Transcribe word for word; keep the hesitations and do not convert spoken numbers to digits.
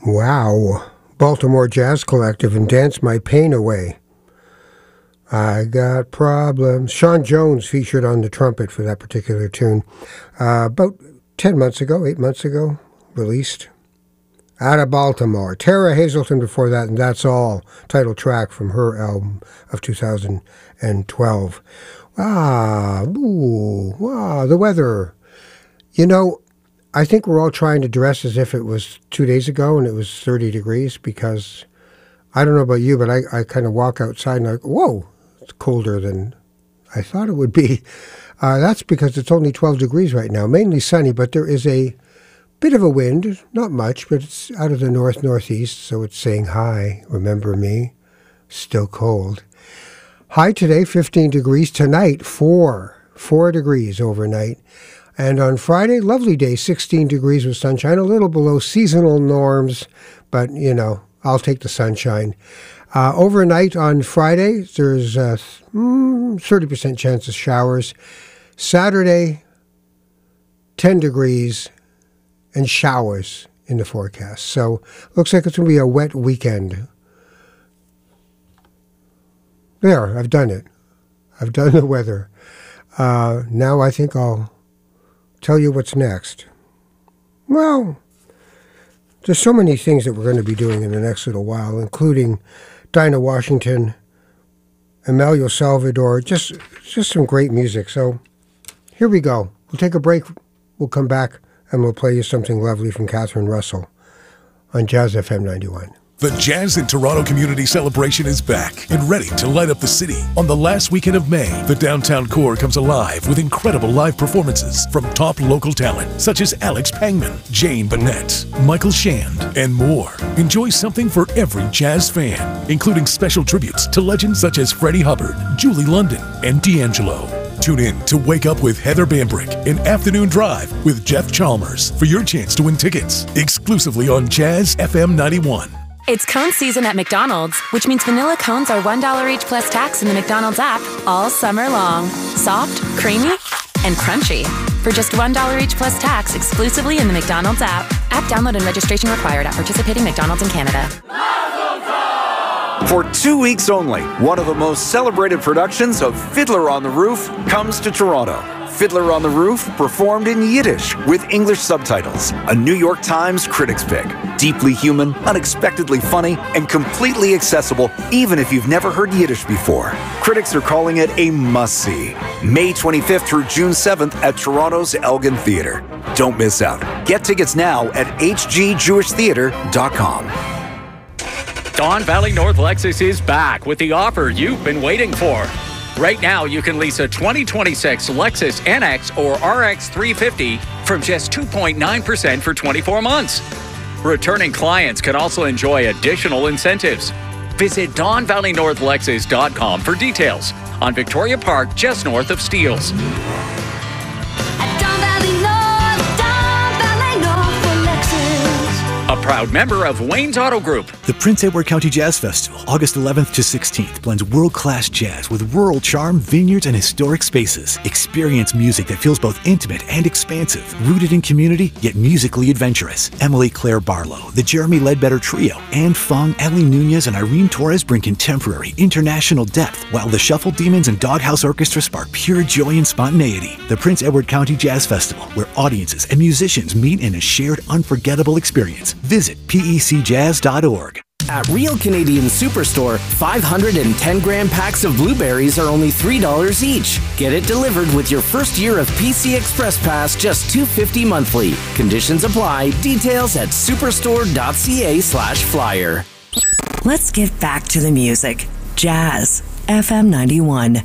Wow. Baltimore Jazz Collective and Dance My Pain Away. I got problems. Sean Jones featured on the trumpet for that particular tune. Uh, about ten months ago, eight months ago, released. Out of Baltimore. Tara Hazelton before that, and That's All, title track from her album of two thousand twelve. Ah, ooh, wow, the weather. You know, I think we're all trying to dress as if it was two days ago and it was thirty degrees because, I don't know about you, but I, I kind of walk outside and I go, whoa, it's colder than I thought it would be. Uh, that's because it's only twelve degrees right now, mainly sunny, but there is a bit of a wind, not much, but it's out of the north-northeast, so it's saying hi, remember me, still cold. High today, fifteen degrees. Tonight, four, four degrees overnight. And on Friday, lovely day, sixteen degrees with sunshine, a little below seasonal norms, but, you know, I'll take the sunshine. Uh, overnight on Friday, there's a mm, thirty percent chance of showers. Saturday, ten degrees and showers in the forecast. So looks like it's going to be a wet weekend. There, I've done it. I've done the weather. Uh, now I think I'll tell you what's next. Well, there's so many things that we're going to be doing in the next little while, including Dinah Washington, Emilio Salvador, just just some great music. So here we go. We'll take a break. We'll come back and we'll play you something lovely from Catherine Russell on Jazz F M ninety-one. The Jazz in Toronto Community Celebration is back and ready to light up the city. On the last weekend of May, the downtown core comes alive with incredible live performances from top local talent such as Alex Pangman, Jane Bennett, Michael Shand, and more. Enjoy something for every jazz fan, including special tributes to legends such as Freddie Hubbard, Julie London, and D'Angelo. Tune in to Wake Up with Heather Bambrick and Afternoon Drive with Jeff Chalmers for your chance to win tickets exclusively on Jazz F M ninety-one. It's cone season at McDonald's, which means vanilla cones are one dollar each plus tax in the McDonald's app all summer long. Soft, creamy, and crunchy. For just one dollar each plus tax exclusively in the McDonald's app. App download and registration required at participating McDonald's in Canada. For two weeks only, one of the most celebrated productions of Fiddler on the Roof comes to Toronto. Fiddler on the Roof, performed in Yiddish with English subtitles. A New York Times critics pick. Deeply human, unexpectedly funny, and completely accessible even if you've never heard Yiddish before. Critics are calling it a must-see. May twenty-fifth through June seventh at Toronto's Elgin Theatre. Don't miss out. Get tickets now at h g jewish theatre dot com. Don Valley North Lexus is back with the offer you've been waiting for. Right now, you can lease a twenty twenty-six Lexus N X or R X three fifty from just two point nine percent for twenty-four months. Returning clients can also enjoy additional incentives. Visit Don Valley North Lexus dot com for details on Victoria Park, just north of Steeles. A proud member of Wayne's Auto Group. The Prince Edward County Jazz Festival, August eleventh to sixteenth, blends world-class jazz with rural charm, vineyards, and historic spaces. Experience music that feels both intimate and expansive, rooted in community, yet musically adventurous. Emily Claire Barlow, the Jeremy Ledbetter Trio, Anne Fung, Ellie Nunez, and Irene Torres bring contemporary, international depth, while the Shuffle Demons and Doghouse Orchestra spark pure joy and spontaneity. The Prince Edward County Jazz Festival, where audiences and musicians meet in a shared, unforgettable experience. Visit P E C jazz dot org. At Real Canadian Superstore, five hundred ten gram packs of blueberries are only three dollars each. Get it delivered with your first year of P C Express Pass, just two dollars and fifty cents monthly. Conditions apply. Details at superstore dot c a slash flyer. Let's get back to the music. Jazz F M ninety-one.